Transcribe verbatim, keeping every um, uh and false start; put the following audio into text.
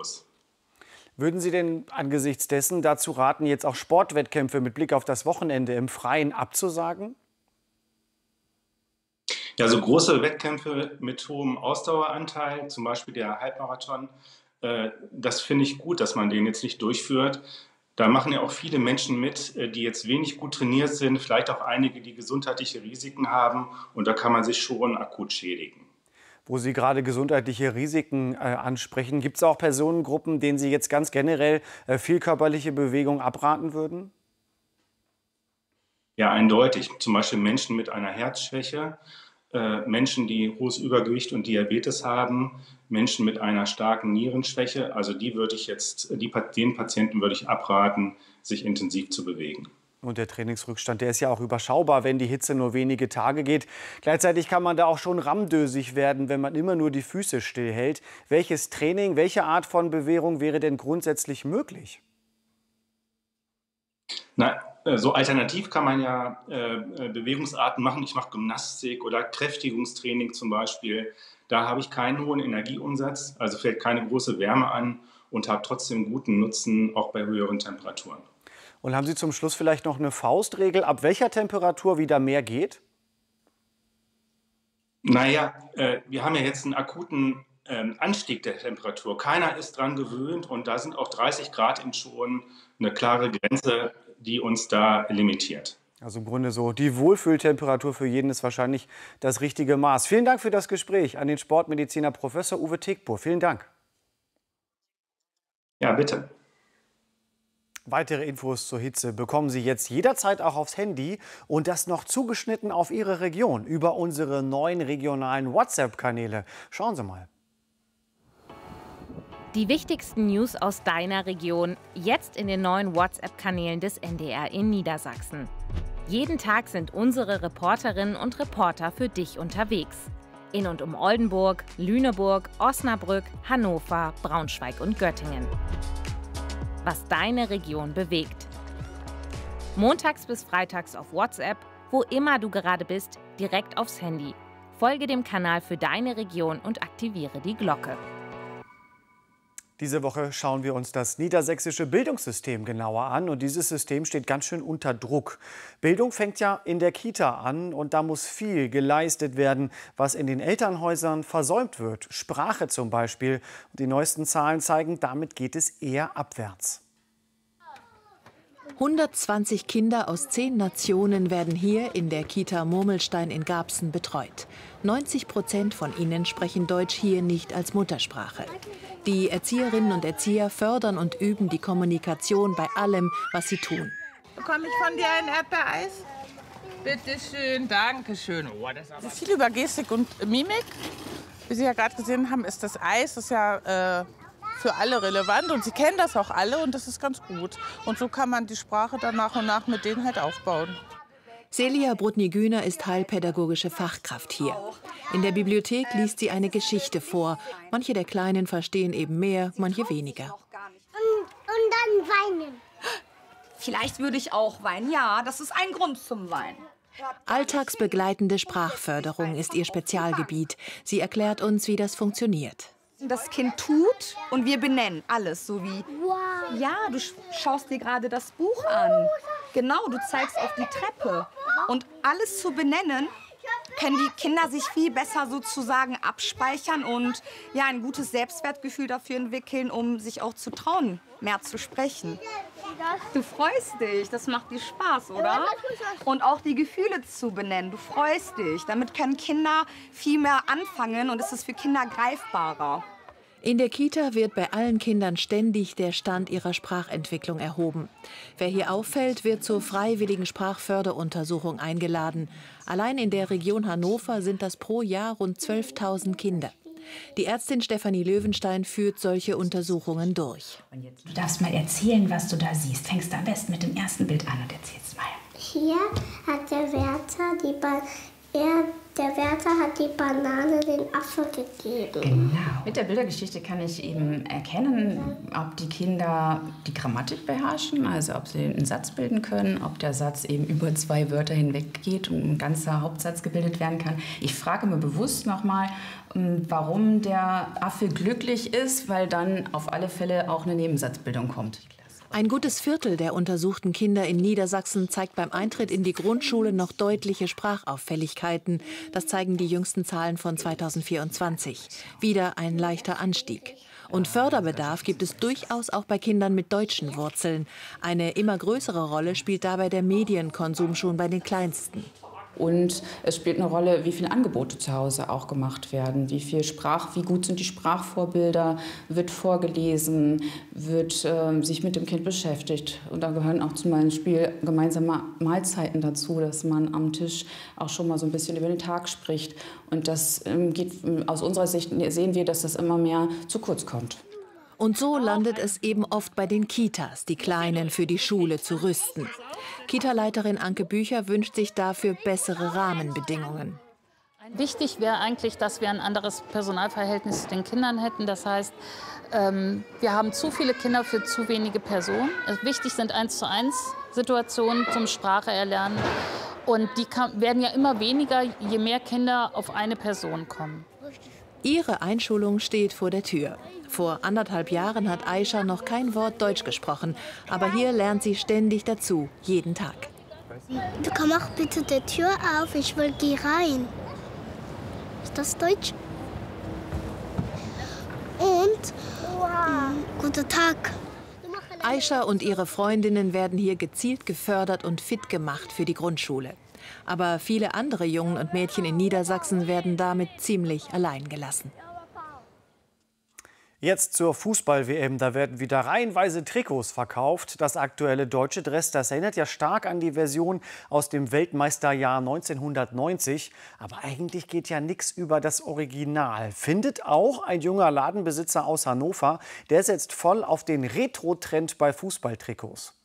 Virus. Würden Sie denn angesichts dessen dazu raten, jetzt auch Sportwettkämpfe mit Blick auf das Wochenende im Freien abzusagen? Ja, so große Wettkämpfe mit hohem Ausdaueranteil, zum Beispiel der Halbmarathon, äh, das finde ich gut, dass man den jetzt nicht durchführt. Da machen ja auch viele Menschen mit, äh, die jetzt wenig gut trainiert sind, vielleicht auch einige, die gesundheitliche Risiken haben. Und da kann man sich schon akut schädigen. Wo Sie gerade gesundheitliche Risiken äh, ansprechen, gibt es auch Personengruppen, denen Sie jetzt ganz generell äh, viel körperliche Bewegung abraten würden? Ja, eindeutig. Zum Beispiel Menschen mit einer Herzschwäche, äh, Menschen, die hohes Übergewicht und Diabetes haben, Menschen mit einer starken Nierenschwäche. Also die würde ich jetzt, die, den Patienten würde ich abraten, sich intensiv zu bewegen. Und der Trainingsrückstand, der ist ja auch überschaubar, wenn die Hitze nur wenige Tage geht. Gleichzeitig kann man da auch schon rammdösig werden, wenn man immer nur die Füße stillhält. Welches Training, welche Art von Bewegung wäre denn grundsätzlich möglich? Na, so alternativ kann man ja äh, Bewegungsarten machen. Ich mache Gymnastik oder Kräftigungstraining zum Beispiel. Da habe ich keinen hohen Energieumsatz, also fällt keine große Wärme an und habe trotzdem guten Nutzen, auch bei höheren Temperaturen. Und haben Sie zum Schluss vielleicht noch eine Faustregel, ab welcher Temperatur wieder mehr geht? Naja, äh, wir haben ja jetzt einen akuten ähm, Anstieg der Temperatur. Keiner ist dran gewöhnt und da sind auch dreißig Grad in schon eine klare Grenze, die uns da limitiert. Also im Grunde so, die Wohlfühltemperatur für jeden ist wahrscheinlich das richtige Maß. Vielen Dank für das Gespräch an den Sportmediziner Professor Uwe Tickpur. Vielen Dank. Ja, bitte. Weitere Infos zur Hitze bekommen Sie jetzt jederzeit auch aufs Handy und das noch zugeschnitten auf Ihre Region über unsere neuen regionalen WhatsApp-Kanäle. Schauen Sie mal. Die wichtigsten News aus deiner Region jetzt in den neuen WhatsApp-Kanälen des N D R in Niedersachsen. Jeden Tag sind unsere Reporterinnen und Reporter für dich unterwegs. In und um Oldenburg, Lüneburg, Osnabrück, Hannover, Braunschweig und Göttingen. Was deine Region bewegt. Montags bis freitags auf WhatsApp, wo immer du gerade bist, direkt aufs Handy. Folge dem Kanal für deine Region und aktiviere die Glocke. Diese Woche schauen wir uns das niedersächsische Bildungssystem genauer an. Und dieses System steht ganz schön unter Druck. Bildung fängt ja in der Kita an und da muss viel geleistet werden, was in den Elternhäusern versäumt wird. Sprache zum Beispiel. Und die neuesten Zahlen zeigen, damit geht es eher abwärts. hundertzwanzig Kinder aus zehn Nationen werden hier in der Kita Murmelstein in Garbsen betreut. neunzig Prozent von ihnen sprechen Deutsch hier nicht als Muttersprache. Die Erzieherinnen und Erzieher fördern und üben die Kommunikation bei allem, was sie tun. Bekomme ich von dir ein Erdbeereis? Bitte schön, danke schön. Oh, das ist aber viel über Gestik und Mimik. Wie Sie ja gerade gesehen haben, ist das Eis das ist ja äh, für alle relevant und sie kennen das auch alle und das ist ganz gut. Und so kann man die Sprache dann nach und nach mit denen halt aufbauen. Celia Brudny-Güner ist heilpädagogische Fachkraft hier. In der Bibliothek liest sie eine Geschichte vor. Manche der Kleinen verstehen eben mehr, manche weniger. Und, und dann weinen. Vielleicht würde ich auch weinen, ja, das ist ein Grund zum Weinen. Alltagsbegleitende Sprachförderung ist ihr Spezialgebiet. Sie erklärt uns, wie das funktioniert. Das Kind tut und wir benennen alles, so wie, Wow. ja, du schaust dir gerade das Buch an. Genau, du zeigst auf die Treppe. Und alles zu benennen, können die Kinder sich viel besser sozusagen abspeichern und ja, ein gutes Selbstwertgefühl dafür entwickeln, um sich auch zu trauen, mehr zu sprechen. Du freust dich, das macht dir Spaß, oder? Und auch die Gefühle zu benennen, du freust dich. Damit können Kinder viel mehr anfangen und es ist für Kinder greifbarer. In der Kita wird bei allen Kindern ständig der Stand ihrer Sprachentwicklung erhoben. Wer hier auffällt, wird zur freiwilligen Sprachförderuntersuchung eingeladen. Allein in der Region Hannover sind das pro Jahr rund zwölftausend Kinder. Die Ärztin Stefanie Löwenstein führt solche Untersuchungen durch. Du darfst mal erzählen, was du da siehst. Fängst du am besten mit dem ersten Bild an und erzählst mal. Hier hat der Wärter die ba er Der Wärter hat die Banane den Affe gegeben. Genau. Mit der Bildergeschichte kann ich eben erkennen, ob die Kinder die Grammatik beherrschen, also ob sie einen Satz bilden können, ob der Satz eben über zwei Wörter hinweg geht und ein ganzer Hauptsatz gebildet werden kann. Ich frage mir bewusst nochmal, warum der Affe glücklich ist, weil dann auf alle Fälle auch eine Nebensatzbildung kommt. Ein gutes Viertel der untersuchten Kinder in Niedersachsen zeigt beim Eintritt in die Grundschule noch deutliche Sprachauffälligkeiten. Das zeigen die jüngsten Zahlen von zweitausendvierundzwanzig. Wieder ein leichter Anstieg. Und Förderbedarf gibt es durchaus auch bei Kindern mit deutschen Wurzeln. Eine immer größere Rolle spielt dabei der Medienkonsum schon bei den Kleinsten. Und es spielt eine Rolle, wie viele Angebote zu Hause auch gemacht werden. Wie viel Sprach, wie gut sind die Sprachvorbilder, wird vorgelesen, wird äh, sich mit dem Kind beschäftigt. Und da gehören auch zum Beispiel gemeinsame Mahlzeiten dazu, dass man am Tisch auch schon mal so ein bisschen über den Tag spricht. Und das ähm, geht aus unserer Sicht, sehen wir, dass das immer mehr zu kurz kommt. Und so landet es eben oft bei den Kitas, die Kleinen für die Schule zu rüsten. Kita-Leiterin Anke Bücher wünscht sich dafür bessere Rahmenbedingungen. Wichtig wäre eigentlich, dass wir ein anderes Personalverhältnis zu den Kindern hätten. Das heißt, ähm, wir haben zu viele Kinder für zu wenige Personen. Wichtig sind eins zu eins Situationen zum Sprache erlernen. Und die kann, werden ja immer weniger, je mehr Kinder auf eine Person kommen. Ihre Einschulung steht vor der Tür. Vor anderthalb Jahren hat Aisha noch kein Wort Deutsch gesprochen. Aber hier lernt sie ständig dazu, jeden Tag. Du mach bitte die Tür auf, ich will gehen rein. Ist das Deutsch? Und wow. Guten Tag. Aisha und ihre Freundinnen werden hier gezielt gefördert und fit gemacht für die Grundschule. Aber viele andere Jungen und Mädchen in Niedersachsen werden damit ziemlich allein gelassen. Jetzt zur Fußball-W M. Da werden wieder reihenweise Trikots verkauft. Das aktuelle deutsche Dress, das erinnert ja stark an die Version aus dem Weltmeisterjahr neunzehnhundertneunzig. Aber eigentlich geht ja nichts über das Original. Findet auch ein junger Ladenbesitzer aus Hannover. Der setzt voll auf den Retro-Trend bei Fußballtrikots.